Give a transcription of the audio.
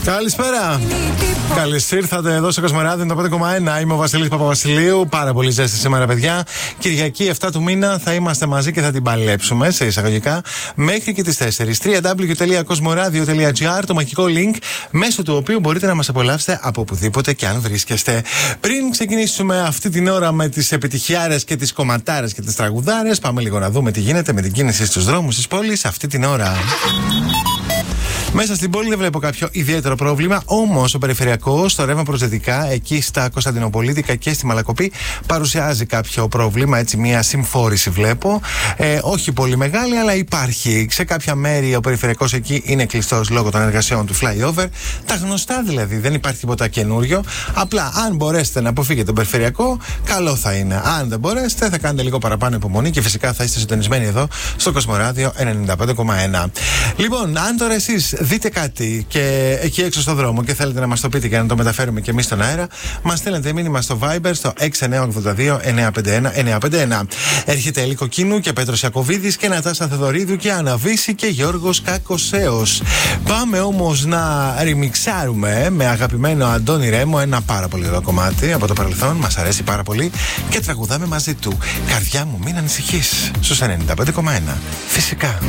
Καλησπέρα. Καλώς ήρθατε εδώ στο Κοσμοράδιο το 5,1. Είμαι ο Βασίλης Παπαβασιλείου. Πάρα πολύ ζέστη σήμερα, παιδιά. Κυριακή 7 του μήνα θα είμαστε μαζί και θα την παλέψουμε σε εισαγωγικά μέχρι και τις 4. www.cosmoradio.gr, το μαγικό link μέσω του οποίου μπορείτε να μας απολαύσετε από οπουδήποτε και αν βρίσκεστε. Πριν ξεκινήσουμε αυτή την ώρα με τις επιτυχιάρες και τις κομματάρες και τις τραγουδάρες, πάμε λίγο να δούμε τι γίνεται με την κίνηση στους δρόμους της πόλης αυτή την ώρα. Μέσα στην πόλη δεν βλέπω κάποιο ιδιαίτερο πρόβλημα, όμως ο περιφερειακός στο ρεύμα προς δυτικά, εκεί στα Κωνσταντινοπολίτικα και στη Μαλακοπή, παρουσιάζει κάποιο πρόβλημα, έτσι μια συμφόρηση βλέπω. Όχι πολύ μεγάλη, αλλά υπάρχει. Σε κάποια μέρη ο περιφερειακός εκεί είναι κλειστός λόγω των εργασιών του flyover. Τα γνωστά δηλαδή, δεν υπάρχει τίποτα καινούριο. Απλά αν μπορέσετε να αποφύγετε τον περιφερειακό, καλό θα είναι. Αν δεν μπορέσετε, θα κάνετε λίγο παραπάνω υπομονή και φυσικά θα είστε συντονισμένοι εδώ στο Κοσμοράδιο 95,1. Λοιπόν, αν τώρα εσείς δείτε κάτι και εκεί έξω στο δρόμο και θέλετε να μας το πείτε και να το μεταφέρουμε και εμείς στον αέρα, μας στέλνετε μήνυμα στο Viber στο 6982 951 951. Έρχεται Έλλη Κοκκίνου και Πέτρος Ιακωβίδης και Νατάσα Θεοδωρίδου και Αναβίση και Γιώργος Κακοσέος. Πάμε όμως να ρημιξάρουμε με αγαπημένο Αντώνη Ρέμο ένα πάρα πολύ ωραίο κομμάτι από το παρελθόν. Μας αρέσει πάρα πολύ και τραγουδάμε μαζί του. Καρδιά μου, μην ανησυχείς, στους 95,1. Φυσικά.